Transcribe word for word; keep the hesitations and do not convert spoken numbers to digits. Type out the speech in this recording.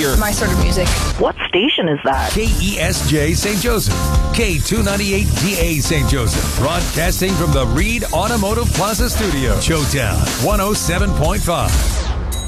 hear my sort of music. What station is that? K E S J Saint Joseph. K two ninety-eight D A Saint Joseph. Broadcasting from the Reed Automotive Plaza Studio. Showtown one oh seven point five.